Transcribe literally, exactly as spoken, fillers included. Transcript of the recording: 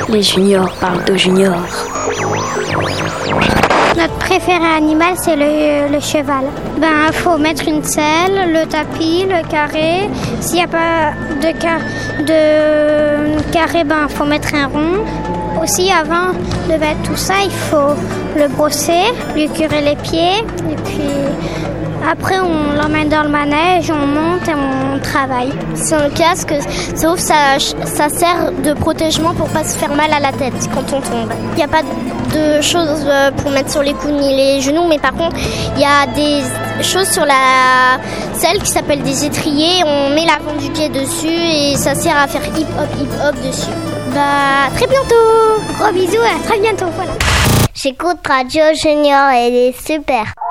Les juniors parlent de juniors. Notre préféré animal, c'est le, le cheval. Ben, faut mettre une selle, le tapis, le carré. S'il n'y a pas de, car- de carré, ben, faut mettre un rond. Aussi, avant de mettre tout ça, il faut le brosser, lui curer les pieds. Et puis, après, on l'emmène dans le manège, on monte et on travaille. C'est un casque, sauf ça, ça sert de protègement pour pas se faire mal à la tête quand on tombe. Il n'y a pas de choses pour mettre sur les coudes ni les genoux, mais par contre, il y a des choses sur la selle qui s'appellent des étriers. On met l'avant du pied dessus et ça sert à faire hip-hop, hip-hop dessus. Bah, très bientôt. Gros bisous, à très bientôt, voilà. J'écoute Radio Junior, elle est super.